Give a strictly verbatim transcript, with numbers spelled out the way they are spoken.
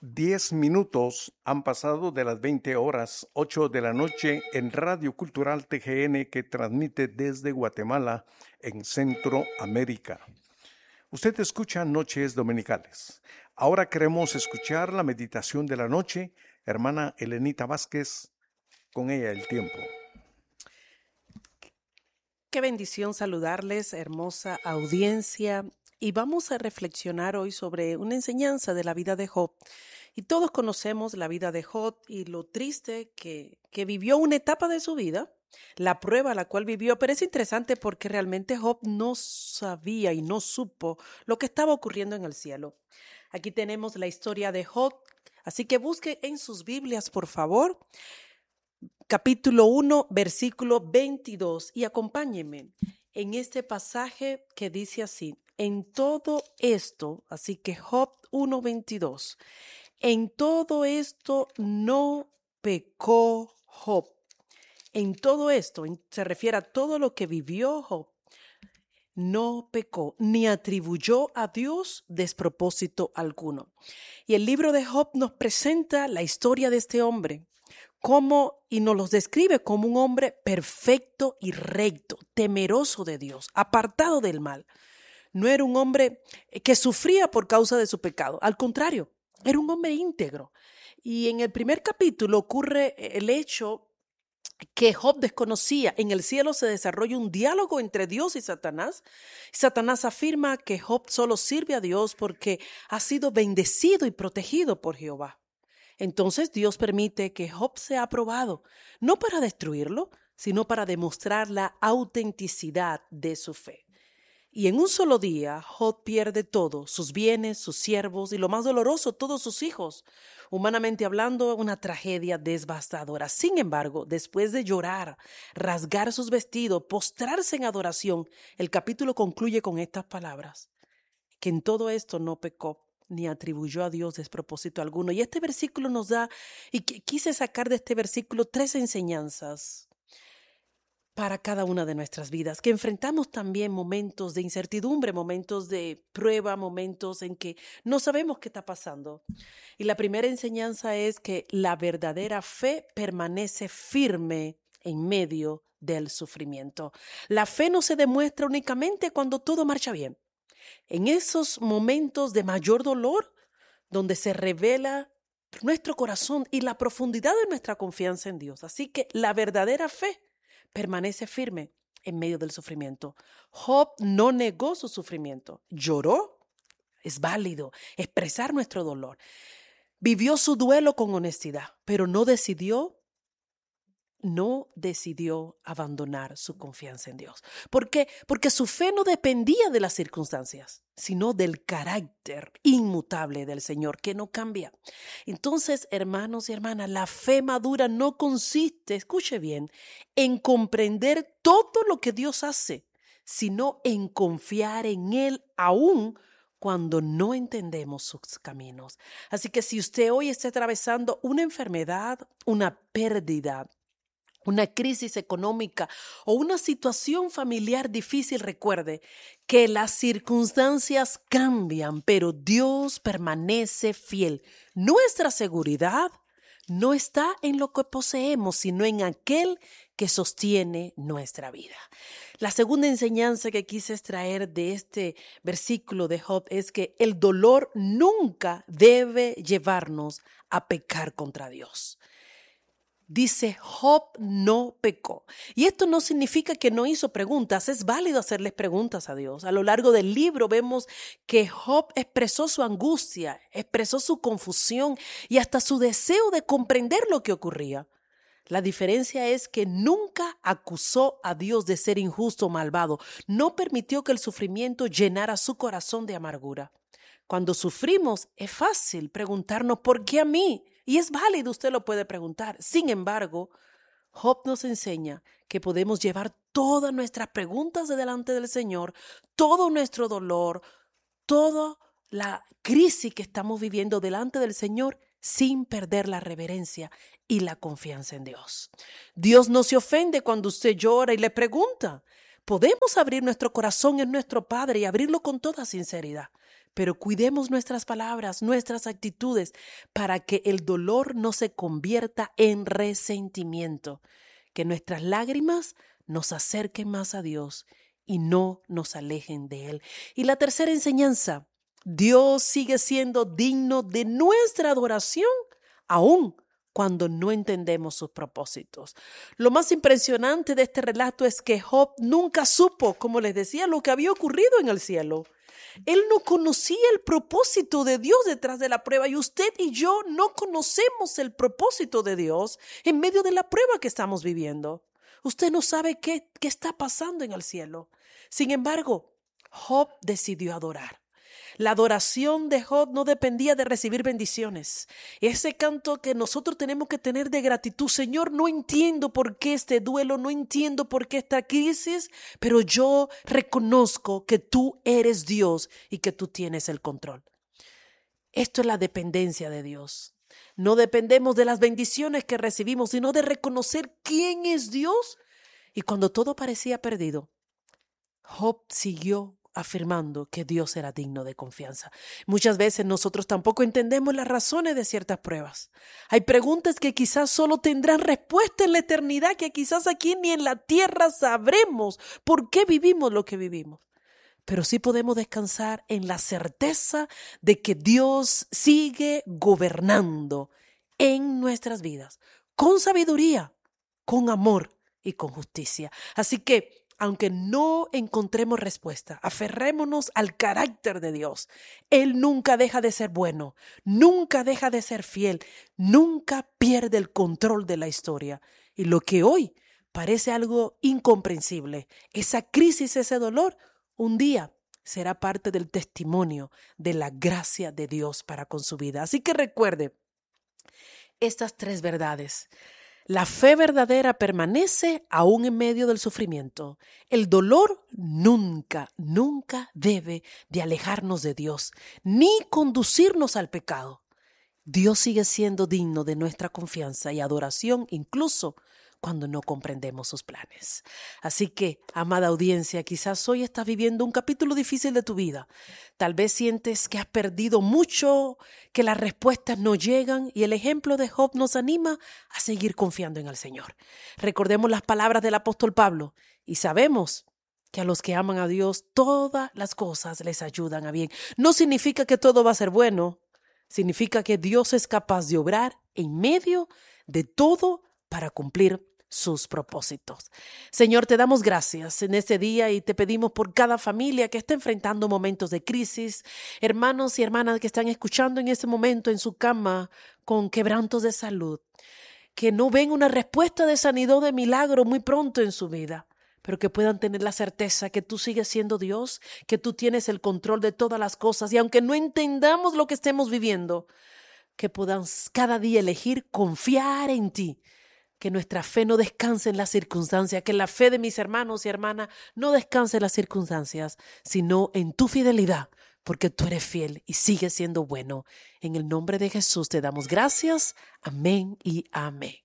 Diez minutos han pasado de las veinte horas, ocho de la noche en Radio Cultural T G N que transmite desde Guatemala en Centroamérica. Usted escucha Noches Dominicales. Ahora queremos escuchar la meditación de la noche. Hermana Elenita Vázquez, con ella el tiempo. Qué bendición saludarles, hermosa audiencia. Y vamos a reflexionar hoy sobre una enseñanza de la vida de Job. Y todos conocemos la vida de Job y lo triste que, que vivió una etapa de su vida, la prueba a la cual vivió, pero es interesante porque realmente Job no sabía y no supo lo que estaba ocurriendo en el cielo. Aquí tenemos la historia de Job, así que busque en sus Biblias, por favor, capítulo uno, versículo veintidós, y acompáñenme en este pasaje que dice así: en todo esto, así que Job uno, veintidós, en todo esto no pecó Job. En todo esto, se refiere a todo lo que vivió Job, no pecó, ni atribuyó a Dios despropósito alguno. Y el libro de Job nos presenta la historia de este hombre, como, y nos los describe como un hombre perfecto y recto, temeroso de Dios, apartado del mal. No era un hombre que sufría por causa de su pecado, al contrario, era un hombre íntegro. Y en el primer capítulo ocurre el hecho que Job desconocía. En el cielo se desarrolla un diálogo entre Dios y Satanás. Satanás afirma que Job solo sirve a Dios porque ha sido bendecido y protegido por Jehová. Entonces Dios permite que Job sea aprobado, no para destruirlo, sino para demostrar la autenticidad de su fe. Y en un solo día, Job pierde todo, sus bienes, sus siervos y lo más doloroso, todos sus hijos. Humanamente hablando, una tragedia devastadora. Sin embargo, después de llorar, rasgar sus vestidos, postrarse en adoración, el capítulo concluye con estas palabras: que en todo esto no pecó, ni atribuyó a Dios despropósito alguno. Y este versículo nos da, y quise sacar de este versículo tres enseñanzas para cada una de nuestras vidas, que enfrentamos también momentos de incertidumbre, momentos de prueba, momentos en que no sabemos qué está pasando. Y la primera enseñanza es que la verdadera fe permanece firme en medio del sufrimiento. La fe no se demuestra únicamente cuando todo marcha bien. En esos momentos de mayor dolor, donde se revela nuestro corazón y la profundidad de nuestra confianza en Dios. Así que la verdadera fe permanece firme en medio del sufrimiento. Job no negó su sufrimiento, lloró. Es válido expresar nuestro dolor. Vivió su duelo con honestidad, pero no decidió, no decidió abandonar su confianza en Dios. ¿Por qué? Porque su fe no dependía de las circunstancias, sino del carácter inmutable del Señor, que no cambia. Entonces, hermanos y hermanas, la fe madura no consiste, escuche bien, en comprender todo lo que Dios hace, sino en confiar en Él aún cuando no entendemos sus caminos. Así que si usted hoy está atravesando una enfermedad, una pérdida, una crisis económica o una situación familiar difícil, recuerde que las circunstancias cambian, pero Dios permanece fiel. Nuestra seguridad no está en lo que poseemos, sino en aquel que sostiene nuestra vida. La segunda enseñanza que quise extraer de este versículo de Job es que el dolor nunca debe llevarnos a pecar contra Dios. Dice, Job no pecó. Y esto no significa que no hizo preguntas. Es válido hacerles preguntas a Dios. A lo largo del libro vemos que Job expresó su angustia, expresó su confusión y hasta su deseo de comprender lo que ocurría. La diferencia es que nunca acusó a Dios de ser injusto o malvado. No permitió que el sufrimiento llenara su corazón de amargura. Cuando sufrimos, es fácil preguntarnos ¿por qué a mí? Y es válido, usted lo puede preguntar. Sin embargo, Job nos enseña que podemos llevar todas nuestras preguntas de delante del Señor, todo nuestro dolor, toda la crisis que estamos viviendo delante del Señor sin perder la reverencia y la confianza en Dios. Dios no se ofende cuando usted llora y le pregunta. Podemos abrir nuestro corazón en nuestro Padre y abrirlo con toda sinceridad. pero cuidemos nuestras palabras, nuestras actitudes, para que el dolor no se convierta en resentimiento, que nuestras lágrimas nos acerquen más a Dios y no nos alejen de Él. Y la tercera enseñanza, Dios sigue siendo digno de nuestra adoración, aún cuando no entendemos sus propósitos. Lo más impresionante de este relato es que Job nunca supo, como les decía, lo que había ocurrido en el cielo. Él no conocía el propósito de Dios detrás de la prueba, y usted y yo no conocemos el propósito de Dios en medio de la prueba que estamos viviendo. Usted no sabe qué, qué está pasando en el cielo. Sin embargo, Job decidió adorar. La adoración de Job no dependía de recibir bendiciones. Ese canto que nosotros tenemos que tener de gratitud. Señor, no entiendo por qué este duelo, no entiendo por qué esta crisis, pero yo reconozco que tú eres Dios y que tú tienes el control. Esto es la dependencia de Dios. No dependemos de las bendiciones que recibimos, sino de reconocer quién es Dios. Y cuando todo parecía perdido, Job siguió afirmando que Dios era digno de confianza. Muchas veces nosotros tampoco entendemos las razones de ciertas pruebas. Hay preguntas que quizás solo tendrán respuesta en la eternidad, que quizás aquí ni en la tierra sabremos por qué vivimos lo que vivimos. Pero sí podemos descansar en la certeza de que Dios sigue gobernando en nuestras vidas, con sabiduría, con amor y con justicia. Así que, aunque no encontremos respuesta, aferrémonos al carácter de Dios. Él nunca deja de ser bueno, nunca deja de ser fiel, nunca pierde el control de la historia. Y lo que hoy parece algo incomprensible, esa crisis, ese dolor, un día será parte del testimonio de la gracia de Dios para con su vida. Así que recuerde estas tres verdades. La fe verdadera permanece aún en medio del sufrimiento. El dolor nunca, nunca debe de alejarnos de Dios, ni conducirnos al pecado. Dios sigue siendo digno de nuestra confianza y adoración, incluso cuando no comprendemos sus planes. Así que, amada audiencia, quizás hoy estás viviendo un capítulo difícil de tu vida. Tal vez sientes que has perdido mucho, que las respuestas no llegan, y el ejemplo de Job nos anima a seguir confiando en el Señor. Recordemos las palabras del apóstol Pablo y sabemos que a los que aman a Dios todas las cosas les ayudan a bien. No significa que todo va a ser bueno, significa que Dios es capaz de obrar en medio de todo para cumplir sus propósitos. Señor, te damos gracias en este día y te pedimos por cada familia que está enfrentando momentos de crisis, hermanos y hermanas que están escuchando en este momento en su cama con quebrantos de salud, que no ven una respuesta de sanidad o de milagro muy pronto en su vida, pero que puedan tener la certeza que tú sigues siendo Dios, que tú tienes el control de todas las cosas, y aunque no entendamos lo que estemos viviendo, que podamos cada día elegir confiar en ti. Que nuestra fe no descanse en las circunstancias, que la fe de mis hermanos y hermanas no descanse en las circunstancias, sino en tu fidelidad, porque tú eres fiel y sigues siendo bueno. En el nombre de Jesús te damos gracias. Amén y amén.